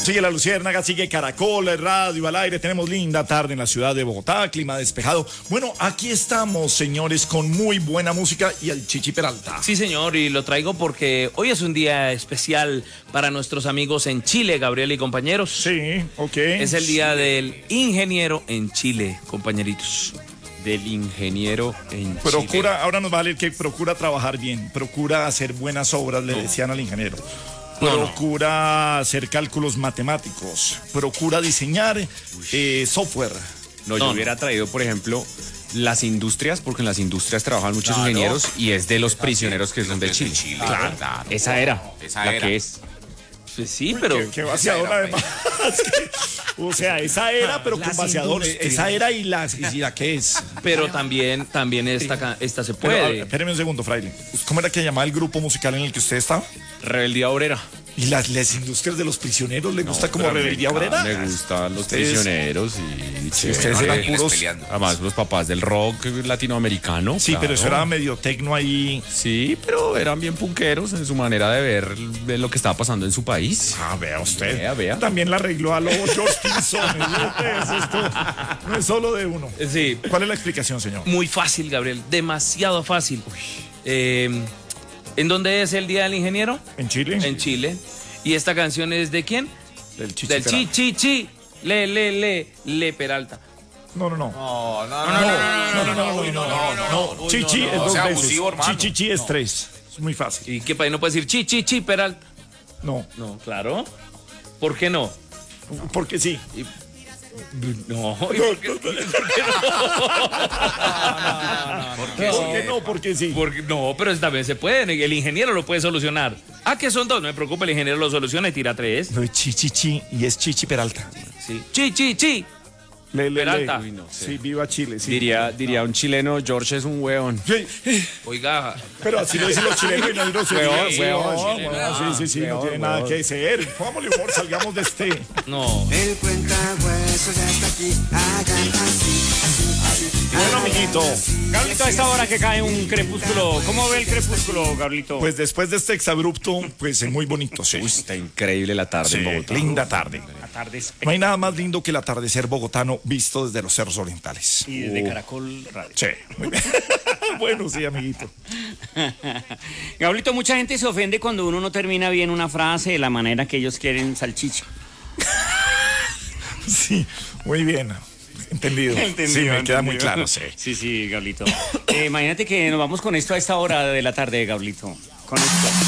Sigue La Luciérnaga, sigue Caracol, Radio al Aire. Tenemos linda tarde en la ciudad de Bogotá, clima despejado. Bueno, aquí estamos, señores, con muy buena música y el Chichi Peralta. Sí, señor, y lo traigo porque hoy es un día especial para nuestros amigos en Chile, Gabriel y compañeros. Sí, ok. Es el día del ingeniero en Chile, compañeritos. Del ingeniero en Procura, Chile. ahora nos va a leer que procura trabajar bien, procura hacer buenas obras, le decían al ingeniero. Procura hacer cálculos matemáticos, procura diseñar software. Yo hubiera traído, por ejemplo, las industrias, porque en las industrias trabajan muchos ingenieros y es de los prisioneros que son de Chile. Claro. Esa era la que es. Pues sí, pero... Qué vaciador, además. O sea, esa era, pero con vaciador. Esa era y la que es. Pero también esta se Pero, puede. espéreme un segundo, fraile. ¿Cómo era que llamaba el grupo musical en el que usted estaba? Rebeldía obrera. ¿Y las industrias de los prisioneros le gusta como rebeldía obrera? Me gustan los prisioneros y Sí, ustedes eran puros. además los papás del rock latinoamericano. Sí, claro. pero eso era medio tecno ahí. Sí, pero eran bien punqueros en su manera de ver lo que estaba pasando en su país. Ah, vea usted. Vea. También la arregló a los George Pinzón. Esto no es solo de uno. Sí. ¿Cuál es la explicación, señor? Muy fácil, Gabriel, demasiado fácil. ¿En dónde es el Día del Ingeniero? ¿En Chile? En Chile. ¿Y esta canción es de quién? Del Chichi Del Peralta. Chi, Le Peralta. No. No. Chichi es no, dos sea veces. abusivo, hermano. Chichi es tres. Es muy fácil. ¿Y qué país no puede decir Chi, Peralta? No, No, claro. ¿Por qué no? porque sí. No. ¿Por qué no? Porque sí. No, pero también se puede. El ingeniero lo puede solucionar. Ah, que son dos. No me preocupe, el ingeniero lo soluciona y tira tres. No es Chichi y es Chichi Peralta. Sí. Chi. Peralta. Uy, no sé. Sí, viva Chile. Sí. Diría un chileno, George es un hueón. Sí, Oiga. pero así lo dicen los chilenos y no los Huevón, Sí, no tiene nada que ser. Pongámosle humor, salgamos de este. No. El cuentahuesos ya está aquí, hagan así. Bueno, amiguito, Gablito, a esta hora que cae un crepúsculo, ¿cómo ve el crepúsculo, Gablito? pues después de este exabrupto, pues es muy bonito, sí. Uy, está increíble la tarde Sí, en Bogotá. linda tarde. La tarde es No hay nada más lindo que el atardecer bogotano visto desde los cerros orientales. y desde Caracol Radio. Sí, muy bien. Bueno, sí, amiguito. Gablito, mucha gente se ofende cuando uno no termina bien una frase de la manera que ellos quieren salchicha. Sí, muy bien. Entendido. Sí, me queda muy claro, sí. Sí, Gablito. Imagínate que nos vamos con esto a esta hora de la tarde, Gablito. Con esto.